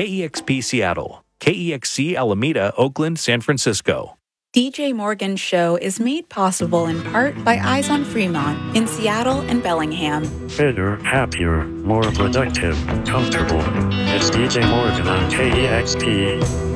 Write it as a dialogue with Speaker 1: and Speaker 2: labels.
Speaker 1: KEXP Seattle, KEXC Alameda, Oakland, San Francisco.
Speaker 2: DJ Morgan's show is made possible in part by Eyes on Fremont in Seattle and Bellingham.
Speaker 3: Fitter, happier, more productive, comfortable. It's DJ Morgan on KEXP.